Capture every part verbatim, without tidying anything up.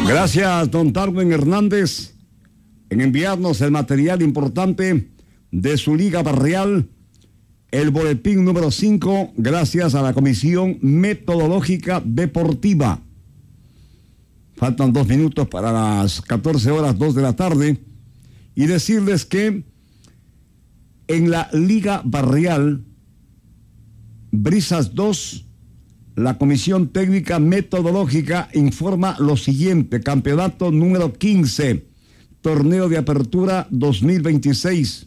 Gracias, don Darwin Hernández, en enviarnos el material importante de su Liga Barrial, el boletín número cinco, gracias a la Comisión Metodológica Deportiva. Faltan dos minutos para las catorce horas, dos de la tarde, y decirles que en la Liga Barrial, Brisas dos, la Comisión Técnica Metodológica informa lo siguiente: campeonato número quince, torneo de apertura dos mil veintiséis.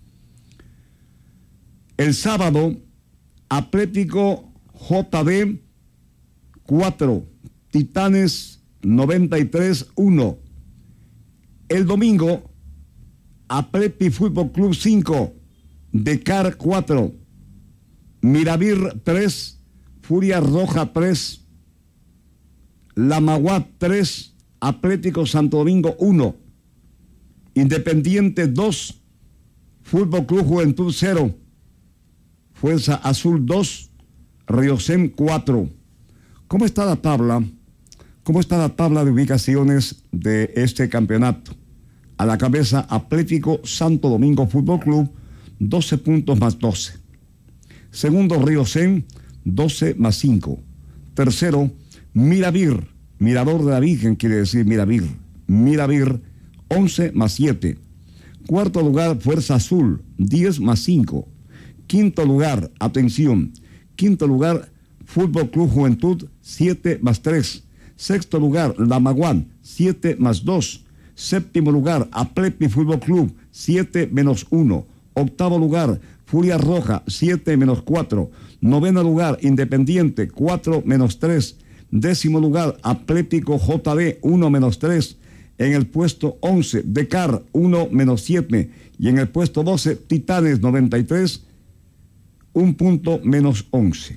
El sábado, Atlético J D cuatro, Titanes noventa y tres uno. El domingo, Atleti Fútbol Club cinco, Decar cuatro, Miravir tres, Furia Roja tres, La Maguad tres, Atlético Santo Domingo uno, Independiente dos, Fútbol Club Juventud cero, Fuerza Azul dos, Riosén cuatro. ¿Cómo está la tabla? ¿Cómo está la tabla de ubicaciones de este campeonato? A la cabeza, Atlético Santo Domingo Fútbol Club, doce puntos más doce. Segundo, Riosén, doce más cinco. Tercero, Miravir, Mirador de la Virgen quiere decir Miravir. Miravir, once más siete. Cuarto lugar, Fuerza Azul, diez más cinco. Quinto lugar, atención, quinto lugar, Fútbol Club Juventud, siete más tres. Sexto lugar, La Maguán, siete más dos. Séptimo lugar, Atleti Fútbol Club, siete menos uno. Octavo lugar, Furia Roja, siete menos cuatro. Noveno lugar, Independiente, cuatro menos tres. Décimo lugar, Atlético J D, uno menos tres. En el puesto once, Decar, uno menos siete. Y en el puesto doce, Titanes noventa y tres, un punto menos once.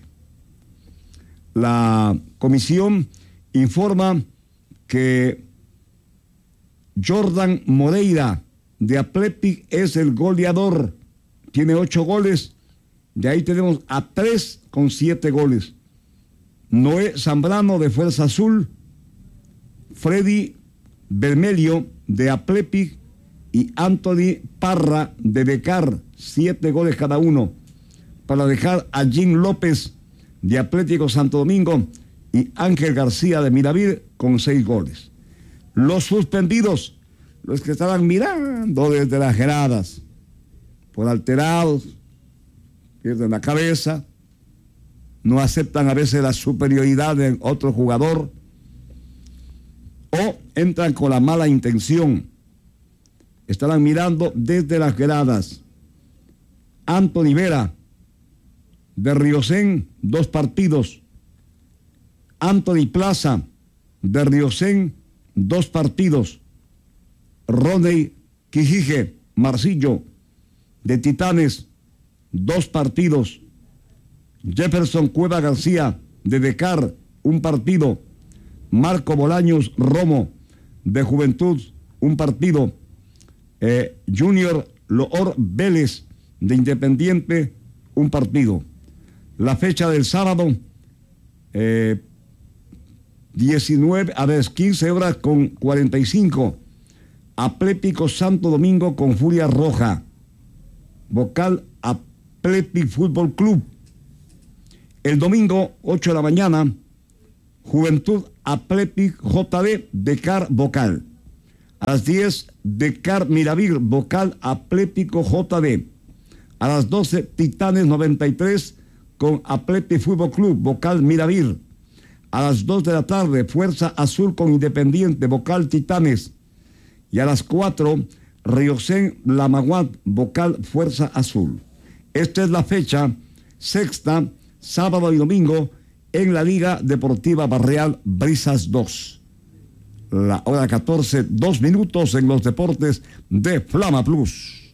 La comisión informa que Jordan Moreira de Athletic es el goleador, tiene ocho goles. De ahí tenemos a tres con siete goles: Noé Zambrano de Fuerza Azul, Freddy Bermelio de Athletic y Anthony Parra de Decar, siete goles cada uno, para dejar a Jim López de Atlético Santo Domingo y Ángel García de Miravir con seis goles. Los suspendidos, los que estaban mirando desde las gradas, por alterados, pierden la cabeza, no aceptan a veces la superioridad de otro jugador o entran con la mala intención. Estarán mirando desde las gradas. Anthony Vera de Riosén, dos partidos. Anthony Plaza de Riosén, dos partidos. Rodney Quijije Marcillo de Titanes, dos partidos. Jefferson Cueva García de Decar, un partido. Marco Bolaños Romo de Juventud, un partido. Eh, Junior Loor Vélez de Independiente, un partido. La fecha del sábado, eh, diecinueve, a ver, quince horas con cuarenta y cinco. Atlético Santo Domingo con Furia Roja. Vocal Athletic Fútbol Club. El domingo, ocho de la mañana, Juventud Athletic J D, Decar Vocal. A las diez, Decar Miravir, Vocal Atlético J D. A las doce, Titanes noventa y tres con Athletic Fútbol Club, Vocal Miravir. A las dos de la tarde, Fuerza Azul con Independiente, Vocal Titanes. Y a las cuatro, Riosén La Maguad, Vocal Fuerza Azul. Esta es la fecha sexta, sábado y domingo, en la Liga Deportiva Barrial Brisas dos. La hora catorce, dos minutos en los deportes de Flama Plus.